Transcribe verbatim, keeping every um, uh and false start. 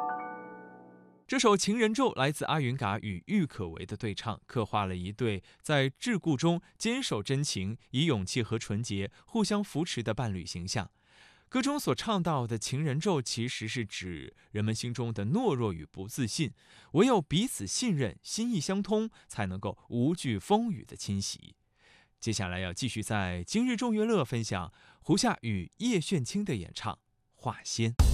这首《情人咒》来自阿云嘎与郁可唯的对唱，刻画了一对在桎梏中坚守真情、以勇气和纯洁互相扶持的伴侣形象。歌中所唱到的情人咒，其实是指人们心中的懦弱与不自信，唯有彼此信任、心意相通，才能够无惧风雨的侵袭。接下来要继续在今日众乐乐分享胡夏与叶炫清的演唱《画仙》。